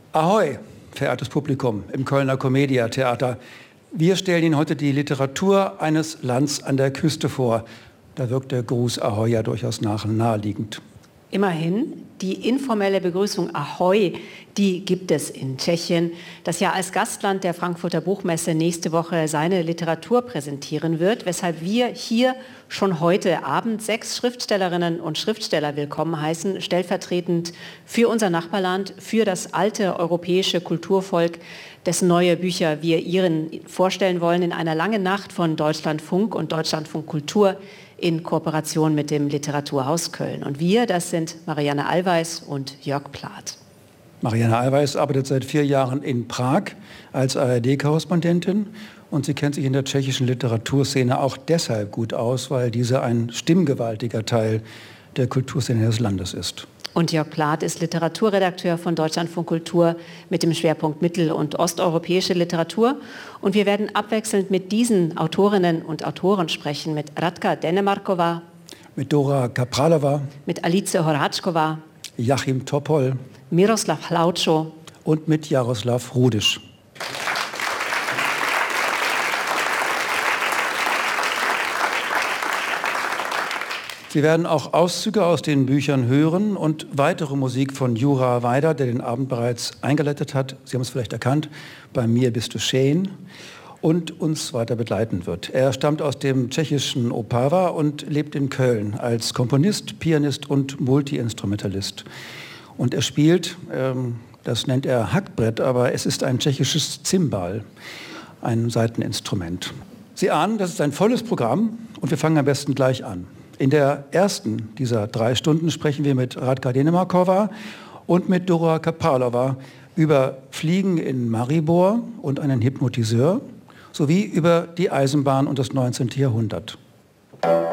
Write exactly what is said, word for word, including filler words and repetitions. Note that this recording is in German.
Ahoi, verehrtes Publikum im Kölner Commedia Theater. Wir stellen Ihnen heute die Literatur eines Lands an der Küste vor. Da wirkt der Gruß Ahoi ja durchaus nach naheliegend. Immerhin, die informelle Begrüßung Ahoi, die gibt es in Tschechien, das ja als Gastland der Frankfurter Buchmesse nächste Woche seine Literatur präsentieren wird, weshalb wir hier schon heute Abend sechs Schriftstellerinnen und Schriftsteller willkommen heißen, stellvertretend für unser Nachbarland, für das alte europäische Kulturvolk, dessen neue Bücher wir Ihnen vorstellen wollen in einer langen Nacht von Deutschlandfunk und Deutschlandfunk Kultur in Kooperation mit dem Literaturhaus Köln. Und wir, das sind Marianne Allweis und Jörg Plath. Marianne Allweis arbeitet seit vier Jahren in Prag als A R D-Korrespondentin und sie kennt sich in der tschechischen Literaturszene auch deshalb gut aus, weil diese ein stimmgewaltiger Teil der Kulturszene des Landes ist. Und Jörg Plath ist Literaturredakteur von Deutschlandfunk Kultur mit dem Schwerpunkt mittel- und osteuropäische Literatur. Und wir werden abwechselnd mit diesen Autorinnen und Autoren sprechen, mit Radka Denemarkova, mit Dora Kapralova, mit Alice Horáčková, Jachim Topol, Miroslav Hlaučo und mit Jaroslav Rudisch. Sie werden auch Auszüge aus den Büchern hören und weitere Musik von Jura Weider, der den Abend bereits eingeleitet hat. Sie haben es vielleicht erkannt, bei mir bist du schön, und uns weiter begleiten wird. Er stammt aus dem tschechischen Opava und lebt in Köln als Komponist, Pianist und Multiinstrumentalist. Und er spielt, ähm, das nennt er Hackbrett, aber es ist ein tschechisches Zimbal, ein Saiteninstrument. Sie ahnen, das ist ein volles Programm und wir fangen am besten gleich an. In der ersten dieser drei Stunden sprechen wir mit Radka Denemarkova und mit Dora Kapralova über Fliegen in Maribor und einen Hypnotiseur sowie über die Eisenbahn und das neunzehnte Jahrhundert.